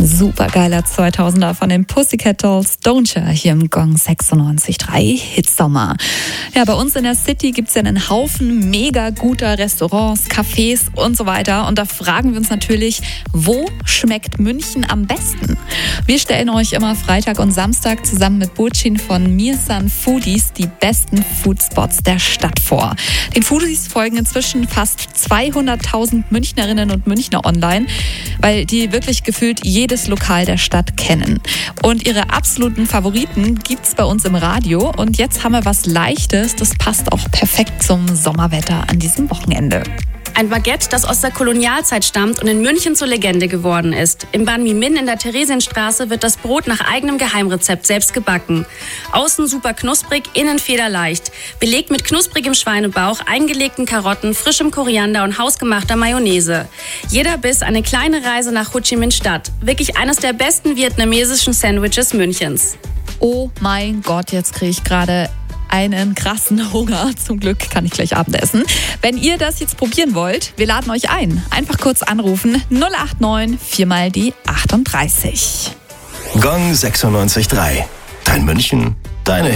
Super geiler 2000er von den Pussycat Dolls, Don't Ya, hier im Gong 96.3 Hitsommer. Ja, bei uns in der City gibt es ja einen Haufen mega guter Restaurants, Cafés und so weiter. Und da fragen wir uns natürlich, wo schmeckt München am besten? Wir stellen euch immer Freitag und Samstag zusammen mit Burçin von Mirsan Foodies die besten Foodspots der Stadt vor. Den Foodies folgen inzwischen fast 200.000 Münchnerinnen und Münchner online, weil die wirklich gefühlt jedes Lokal der Stadt kennen. Und ihre absoluten Favoriten gibt's bei uns im Radio. Und jetzt haben wir was Leichtes, das passt auch perfekt zum Sommerwetter an diesem Wochenende. Ein Baguette, das aus der Kolonialzeit stammt und in München zur Legende geworden ist. Im Banh Mi Min in der Theresienstraße wird das Brot nach eigenem Geheimrezept selbst gebacken. Außen super knusprig, innen federleicht. Belegt mit knusprigem Schweinebauch, eingelegten Karotten, frischem Koriander und hausgemachter Mayonnaise. Jeder Biss eine kleine Reise nach Ho Chi Minh Stadt. Wirklich eines der besten vietnamesischen Sandwiches Münchens. Oh mein Gott, jetzt kriege ich gerade einen krassen Hunger. Zum Glück kann ich gleich Abendessen. Wenn ihr das jetzt probieren wollt, wir laden euch ein. Einfach kurz anrufen 089 4 mal die 38. Gong 96.3. Dein München, deine